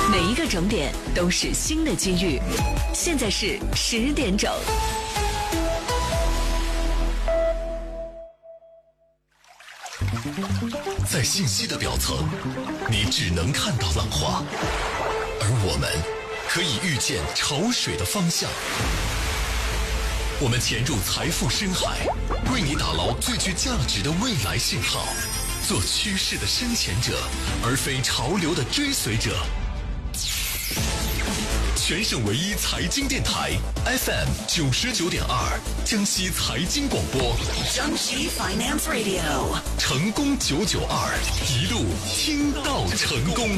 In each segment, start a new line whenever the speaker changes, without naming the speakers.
每一个整点都是新的机遇。现在是10点整。
在信息的表层，你只能看到浪花，而我们可以预见潮水的方向。我们潜入财富深海，为你打捞最具价值的未来信号，做趋势的深潜者，而非潮流的追随者。全省唯一财经电台 FM 99.2，江西财经广播，
江西 Finance Radio，
成功992，一路听到成功。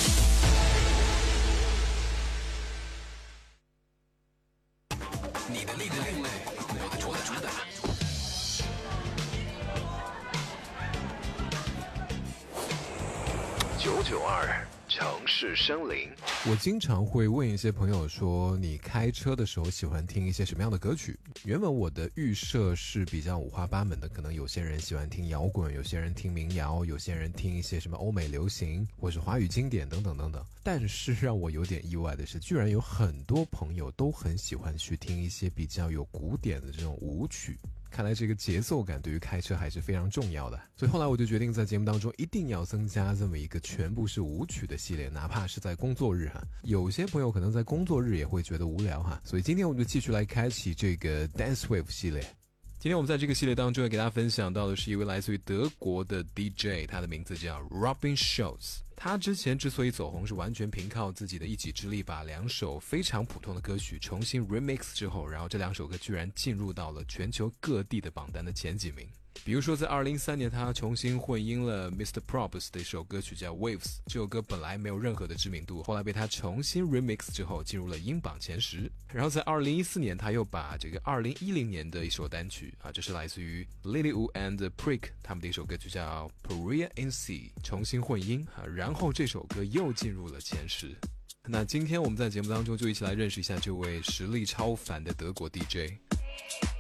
你的另类，我的主打。992城市声林。
我经常会问一些朋友说，你开车的时候喜欢听一些什么样的歌曲？原本我的预设是比较五花八门的，可能有些人喜欢听摇滚，有些人听民谣，有些人听一些什么欧美流行或是华语经典等等等等。但是让我有点意外的是，居然有很多朋友都很喜欢去听一些比较有古典的这种舞曲。看来这个节奏感对于开车还是非常重要的，所以后来我就决定在节目当中一定要增加这么一个全部是舞曲的系列，哪怕是在工作日哈。有些朋友可能在工作日也会觉得无聊哈，所以今天我们就继续来开启这个 Dance Wave 系列。今天我们在这个系列当中要给大家分享到的是一位来自于德国的 DJ， 他的名字叫 Robin Schulz。他之前之所以走红，是完全凭靠自己的一己之力，把两首非常普通的歌曲重新 remix 之后，然后这两首歌居然进入到了全球各地的榜单的前几名。比如说在2013年他重新混音了 Mr. Probst 的一首歌曲叫 Waves， 这首歌本来没有任何的知名度，后来被他重新 remix 之后进入了英榜前10。然后在2014年他又把这个2010年的一首单曲这是来自于 Lily Wu and Prick 他们的一首歌曲叫 Paria in Sea 重新混音然后这首歌又进入了前10。那今天我们在节目当中就一起来认识一下这位实力超凡的德国 DJ。